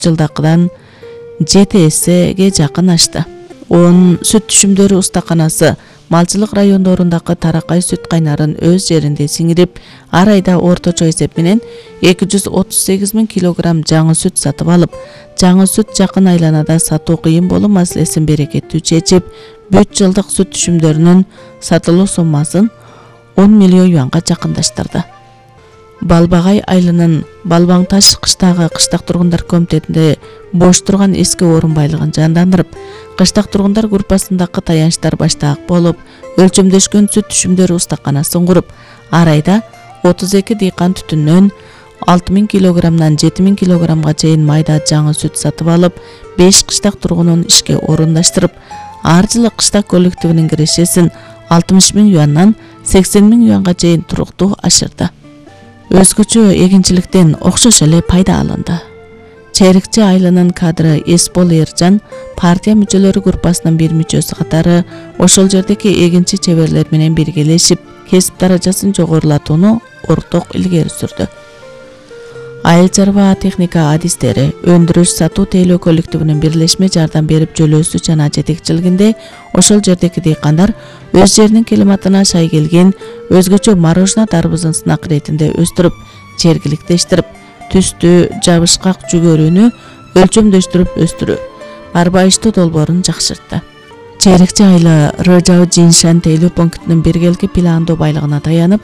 жылдакыдан 7 эсеге жакын ашты. 10 сүт түшүмдөрү устаканасы малчылык райондорундагы таракай сүт кайнарын өз жеринде сиңирип, ар айда орточо эсеп менен 238 000 килограмм жаңы сүт сатып алып, жаңы сүт жакын айланада сатуу кыйын болуу маселесин берекеттүү чечип, бүт жылдык сүт түшүмдөрүнүн сатылуу суммасын 10 миллион юанга жакындаштырды. Балбагай айылынын Балбаң таш кыштагы кыштак тургундар комитетинде бош турган эски орун байлыгын жандандырып, кыштак тургундар группасындагы таянычтар баштаак болуп, өлчөмдөшкөн сүт түшүмдөрү устаканасын куруп, ар айда 32 дыйкан түтүннөн 6000 килограммдан 7000 килограммга чейин майда жаңы сүт сатып алып, 5 кыштак тургунун ишке орундаштырып, ар жылы кыштак коллективинин кирешесин 60 000 юандан 80 000 юанга чейин туруктуу ашырды. Өзгөчө эгинчиликтен окшош эле пайда алынды. Чейрекчи айылынын кадры Эсбол Эржан партия мүчөлөрү группасынын бир мүчөсү катары ошол жердеги эгинчи чеберлер менен биргелешип, кесип даражасын жогорулатууну орток илгери сүрдү. Айыл чарба техника адистери өндүрүш сатуу тейлөө коллективинин бирлешме жардам берип жөлөөсү жана жетекчилигинде ошол жердеги дыйкандар өз жеринин климатына шай келген өзгөчө мороженое дарбызын сынак иретинде өстүрүп, жергиликтештирип, түстү, жабышкак жүгөрүнү өлчөмдөштүрүп өстүрүү, барбайыштуу долбоорун жакшыртты. Чейрекчи айылы Рожау Жиншан тейлөө пунктунун биргелки пландоо байлыгына таянып,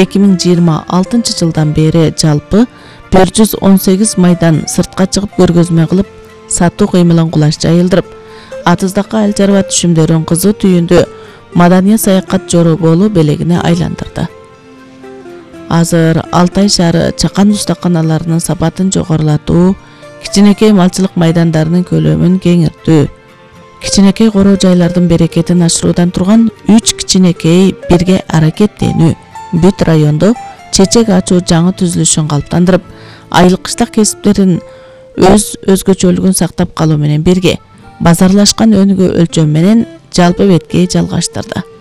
2026 жылдан бери жалпы 118 майдан сыртка чыгып көргөзмө кылып, сатуу кыймылын кулаш жайылдырып, атыздакы айыл чарба түшүмдөрүн кызуу түйүндө маданий саякат жороболу белегине айландырды. Азыр Алтай шаары чакан устаканаларынын сапатын жогорулатуу, кичинекей малчылык майдандарынын көлөмүн кеңиртүү, кичинекей короо жайлардын берекетин ашыруудан турган 3 кичинекей бирге аракеттенүү бүт райондо чечек ачуу жаңы түзүлүшүн калыптандырып, айыл кыштак кесиптерин өз өзгөчөлүгүн сактап калуу менен бирге базарлашкан өнүгүү өлчөм менен жалпы бетке жалгаштырды.